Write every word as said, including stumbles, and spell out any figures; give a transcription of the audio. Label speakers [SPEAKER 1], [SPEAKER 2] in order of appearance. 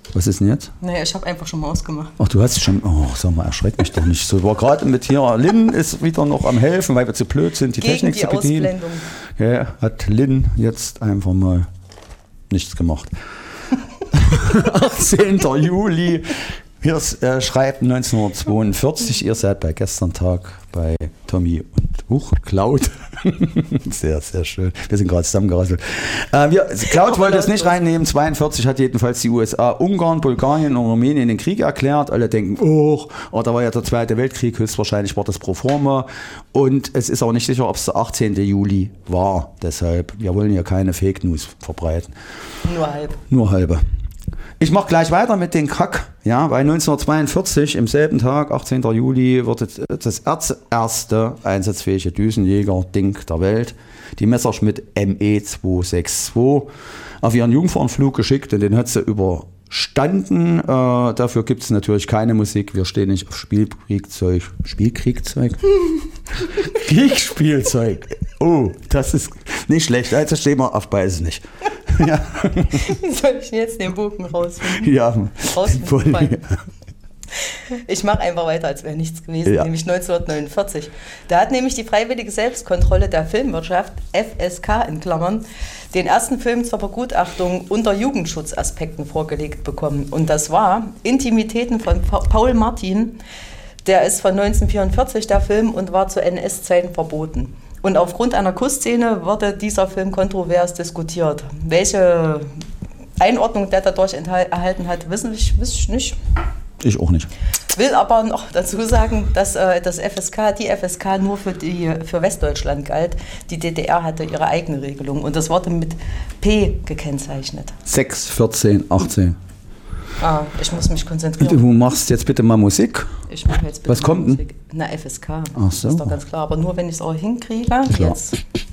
[SPEAKER 1] Was ist denn jetzt?
[SPEAKER 2] Naja, ich habe einfach schon mal ausgemacht.
[SPEAKER 1] Ach, du hast schon, oh, sag mal, erschreck mich doch nicht so. War gerade mit hier, Lynn ist wieder noch am Helfen, weil wir zu blöd sind, die
[SPEAKER 2] Gegen
[SPEAKER 1] Technik
[SPEAKER 2] die
[SPEAKER 1] zu bedienen.
[SPEAKER 2] Ausblendung.
[SPEAKER 1] Ja, hat Lynn jetzt einfach mal nichts gemacht. achtzehnter Juli, hier äh, schreibt neunzehnhundertzweiundvierzig, ihr seid bei gestern Tag bei Tommy und Huch, Cloud. Sehr, sehr schön. Wir sind gerade zusammengerasselt. Äh, wir, Cloud wollte es nicht reinnehmen. zweiundvierzig hat jedenfalls die U S A, Ungarn, Bulgarien und Rumänien den Krieg erklärt. Alle denken, oh, oh, da war ja der Zweite Weltkrieg, höchstwahrscheinlich war das pro forma. Und es ist auch nicht sicher, ob es der achtzehnte Juli war. Deshalb, wir wollen ja keine Fake News verbreiten.
[SPEAKER 2] Nur halb.
[SPEAKER 1] Nur halbe. Ich mache gleich weiter mit den Kack, ja, weil neunzehnhundertzweiundvierzig, im selben Tag, achtzehnter Juli, wurde das erste einsatzfähige Düsenjäger-Ding der Welt, die Messerschmitt M E zweihundertzweiundsechzig, auf ihren Jungfernflug geschickt und den hat sie überstanden. Äh, dafür gibt es natürlich keine Musik, wir stehen nicht auf Spielkriegzeug. Spielkriegzeug? Kriegsspielzeug. Oh, das ist nicht schlecht, also stehen wir auf beides nicht. Ja.
[SPEAKER 2] Wie soll ich jetzt den Bogen rausfinden?
[SPEAKER 1] Ja,
[SPEAKER 2] rausfinden. Ich mache einfach weiter, als wäre nichts gewesen, ja. Nämlich neunzehnhundertneunundvierzig. Da hat nämlich die Freiwillige Selbstkontrolle der Filmwirtschaft, F S K in Klammern, den ersten Film zur Begutachtung unter Jugendschutzaspekten vorgelegt bekommen. Und das war Intimitäten von Paul Martin. Der ist von neunzehnhundertvierundvierzig, der Film, und war zu N S-Zeiten verboten. Und aufgrund einer Kussszene wurde dieser Film kontrovers diskutiert. Welche Einordnung der dadurch erhalten hat, wissen ich, wiss ich nicht.
[SPEAKER 1] Ich auch nicht.
[SPEAKER 2] Will aber noch dazu sagen, dass äh, das F S K, die F S K nur für, die, für Westdeutschland galt. Die D D R hatte ihre eigene Regelung und das wurde mit P gekennzeichnet.
[SPEAKER 1] sechs, vierzehn, achtzehn.
[SPEAKER 2] Ah, ich muss mich konzentrieren.
[SPEAKER 1] Du machst jetzt bitte mal Musik.
[SPEAKER 2] Ich mache jetzt bitte
[SPEAKER 1] Was
[SPEAKER 2] mal
[SPEAKER 1] kommt
[SPEAKER 2] Musik.
[SPEAKER 1] denn?
[SPEAKER 2] Na, F S K.
[SPEAKER 1] Ach so.
[SPEAKER 2] Das ist doch ganz klar. Aber nur, wenn ich es auch hinkriege.
[SPEAKER 1] Klar.
[SPEAKER 2] Jetzt.